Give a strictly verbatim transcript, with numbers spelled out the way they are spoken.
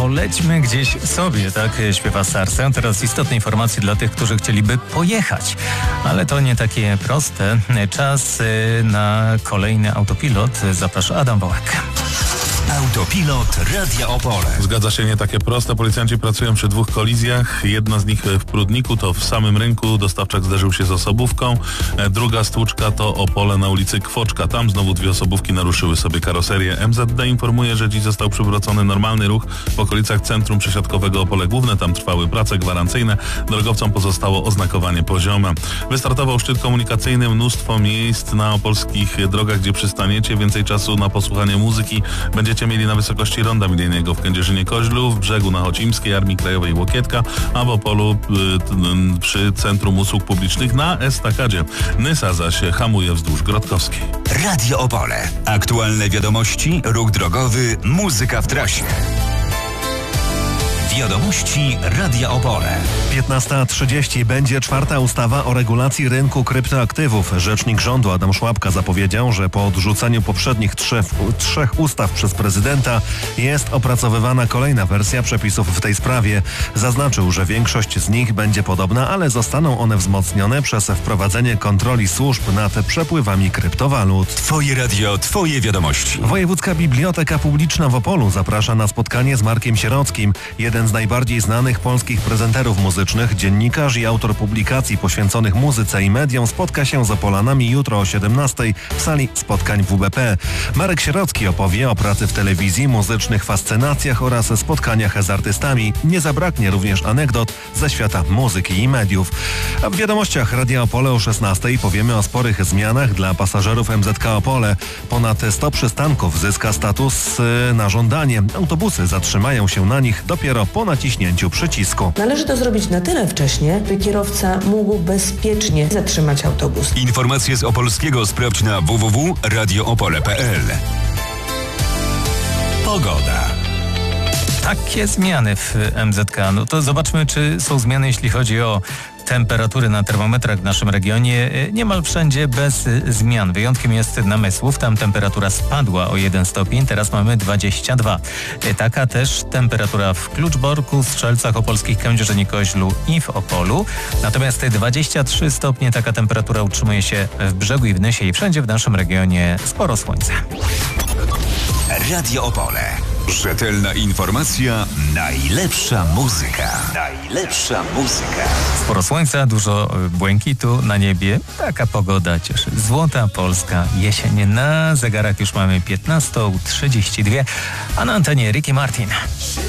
polećmy gdzieś sobie, tak śpiewa Sarsen. Teraz istotne informacje dla tych, którzy chcieliby pojechać. Ale to nie takie proste. Czas na kolejny autopilot. Zaprasza Adam Wołek. Autopilot Radia Opole. Zgadza się, nie takie proste. Policjanci pracują przy dwóch kolizjach. Jedna z nich w Prudniku, to w samym rynku. Dostawczak zderzył się z osobówką. Druga stłuczka to Opole na ulicy Kwoczka. Tam znowu dwie osobówki naruszyły sobie karoserię. M Z D informuje, że dziś został przywrócony normalny ruch w okolicach Centrum Przesiadkowego Opole Główne. Tam trwały prace gwarancyjne. Drogowcom pozostało oznakowanie poziome. Wystartował szczyt komunikacyjny. Mnóstwo miejsc na opolskich drogach, gdzie przystaniecie. Więcej czasu na posłuchanie muzyki będziecie mieli na wysokości Ronda Milenijnego w Kędzierzynie-Koźlu, w Brzegu na Chocimskiej, Armii Krajowej Łokietka, a w Opolu y, przy Centrum Usług Publicznych na Estakadzie. Nysa zaś hamuje wzdłuż Grodkowskiej. Radio Opole. Aktualne wiadomości, ruch drogowy, muzyka w trasie. Wiadomości Radia Opole. piętnasta trzydzieści będzie czwarta ustawa o regulacji rynku kryptoaktywów. Rzecznik rządu Adam Szłapka zapowiedział, że po odrzuceniu poprzednich trzech, trzech ustaw przez prezydenta jest opracowywana kolejna wersja przepisów w tej sprawie. Zaznaczył, że większość z nich będzie podobna, ale zostaną one wzmocnione przez wprowadzenie kontroli służb nad przepływami kryptowalut. Twoje radio, twoje wiadomości. Wojewódzka Biblioteka Publiczna w Opolu zaprasza na spotkanie z Markiem Sierockim. Jeden z najbardziej znanych polskich prezenterów muzycznych, dziennikarz i autor publikacji poświęconych muzyce i mediom spotka się z Opolanami jutro o siedemnastej w sali spotkań W B P. Marek Sierocki opowie o pracy w telewizji, muzycznych fascynacjach oraz spotkaniach z artystami. Nie zabraknie również anegdot ze świata muzyki i mediów. A w wiadomościach Radia Opole o szesnastej powiemy o sporych zmianach dla pasażerów M Z K Opole. Ponad sto przystanków zyska status yy, na żądanie. Autobusy zatrzymają się na nich dopiero po naciśnięciu przycisku. Należy to zrobić na tyle wcześnie, by kierowca mógł bezpiecznie zatrzymać autobus. Informacje z Opolskiego sprawdź na w w w kropka radio opole kropka p l. Pogoda. Takie zmiany w M Z K. No to zobaczmy, czy są zmiany, jeśli chodzi o temperatury na termometrach w naszym regionie. Niemal wszędzie bez zmian. Wyjątkiem jest Namysłów. Tam temperatura spadła o jeden stopień. Teraz mamy dwadzieścia dwa. Taka też temperatura w Kluczborku, Strzelcach Opolskich, Kędzierzynie-Koźlu i w Opolu. Natomiast dwadzieścia trzy stopnie taka temperatura utrzymuje się w Brzegu i w Nysie i wszędzie w naszym regionie sporo słońca. Radio Opole. Rzetelna informacja, najlepsza muzyka. Najlepsza muzyka. Sporo słońca, dużo błękitu na niebie. Taka pogoda cieszy. Złota polska jesień. Na zegarach już mamy piętnasta trzydzieści dwa, a na antenie Ricky Martin.